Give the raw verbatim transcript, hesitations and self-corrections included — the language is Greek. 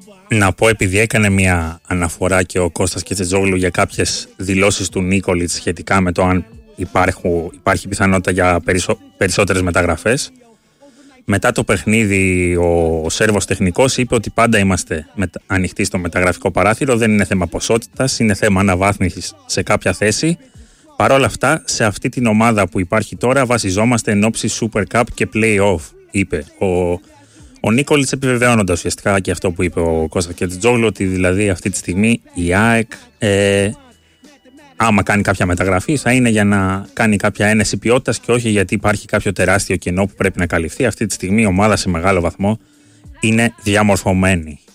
Να πω, επειδή έκανε μια αναφορά και ο Κώστας Κετσετζόγλου για κάποιες δηλώσεις του Νίκολιτς σχετικά με το αν υπάρχουν, υπάρχει πιθανότητα για περισσο, περισσότερες μεταγραφές. Μετά το παιχνίδι ο Σέρβος τεχνικός είπε ότι πάντα είμαστε μετα... ανοιχτοί στο μεταγραφικό παράθυρο, δεν είναι θέμα ποσότητας, είναι θέμα αναβάθμισης σε κάποια θέση. Παρ' όλα αυτά, σε αυτή την ομάδα που υπάρχει τώρα βασιζόμαστε εν ώψη Super Cup και Play-Off, είπε ο, ο Νίκολιτς, επιβεβαιώνοντας ουσιαστικά και αυτό που είπε ο Κώστας Κετσετζόγλου, ότι δηλαδή αυτή τη στιγμή η ΑΕΚ ε, άμα κάνει κάποια μεταγραφή θα είναι για να κάνει κάποια ένεση ποιότητας και όχι γιατί υπάρχει κάποιο τεράστιο κενό που πρέπει να καλυφθεί. Αυτή τη στιγμή η ομάδα σε μεγάλο βαθμό είναι διαμορφωμένη.